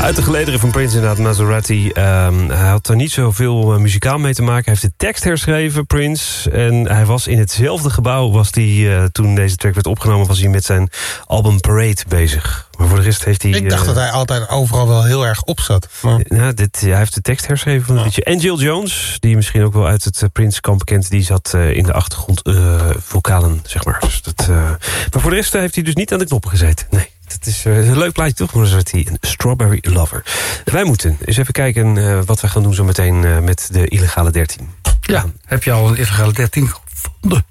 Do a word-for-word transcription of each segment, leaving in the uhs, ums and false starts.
Uit de gelederen van Prince inderdaad, Maserati. Um, hij had er niet zoveel uh, muzikaal mee te maken. Hij heeft de tekst herschreven, Prince. En hij was in hetzelfde gebouw, was die, uh, toen deze track werd opgenomen, was hij met zijn album Parade bezig. Maar voor de rest heeft hij... Ik dacht uh, dat hij altijd overal wel heel erg op zat. Maar... Nou, dit, hij heeft de tekst herschreven van het liedje. En Jill Jones, die misschien ook wel uit het uh, Prince-kamp kent, die zat uh, in de achtergrond uh, vocalen, zeg maar. Dus dat, uh... Maar voor de rest uh, heeft hij dus niet aan de knoppen gezeten. Nee. Het is uh, een leuk plaatje, toch? Maserati, een Strawberry Lover. Wij moeten eens even kijken uh, wat wij gaan doen zo meteen uh, met de illegale dertien. Ja, ja, heb je al een illegale dertien gevonden?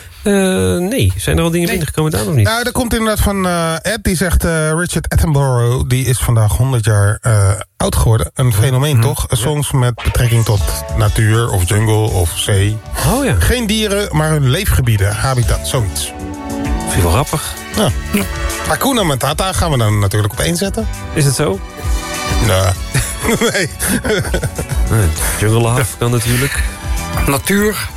Uh, nee, zijn er al dingen nee. binnengekomen daar nog niet? Nou, er komt inderdaad van uh, Ed, die zegt uh, Richard Attenborough, die is vandaag honderd jaar uh, oud geworden. Een fenomeen, mm-hmm. toch? Songs met betrekking tot natuur of jungle of zee. Oh ja. Geen dieren, maar hun leefgebieden, habitat, zoiets. Vind je wel grappig. Ja. ja. Hakuna Matata gaan we dan natuurlijk op één zetten. Is het zo? Nou, nee. nee. Jungle Love kan natuurlijk. Natuur.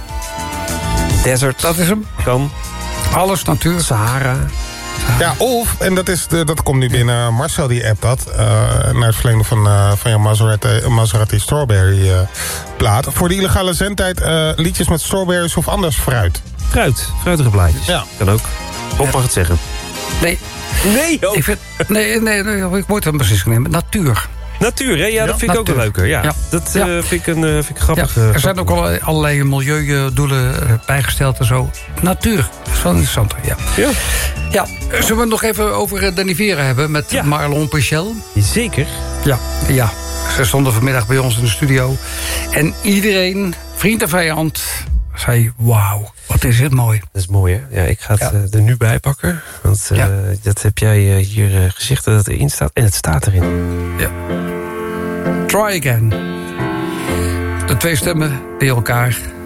Desert. Dat is hem. Kan. Alles natuur. Sahara. Ja, of, en dat, is de, dat komt nu binnen, Marcel die appt dat, uh, naar het verlengde van, uh, van jouw Maserati, Maserati Strawberry uh, plaat. Voor de illegale zendtijd uh, liedjes met strawberries of anders fruit. Fruit, fruitige blaadjes. Ja. Kan ook. Bob ja. mag het zeggen. Nee. Nee, ook. Ik vind, nee, nee, nee, ik moet een beslissing nemen. Natuur. Natuur, hè? Ja, ja, dat vind ik natuur. ook wel leuker. Ja, ja. Dat uh, ja. vind ik een, uh, vind ik grappig. Ja, er uh, zijn ook al allerlei milieudoelen uh, bijgesteld en zo. Natuur, dat is wel interessant. Ja. Ja. Ja, zullen we het nog even over Danny Vera hebben met ja. Marlon Pichel? Zeker. Ja, ja. Ze stonden vanmiddag bij ons in de studio. En iedereen, vriend en vijand, zei, wauw, wat is het mooi. Dat is mooi, hè? Ja, ik ga het ja. uh, er nu bij pakken. Want uh, ja. dat heb jij uh, hier uh, gezegd dat het erin staat. En het staat erin. Ja. Try Again. De twee stemmen bij elkaar.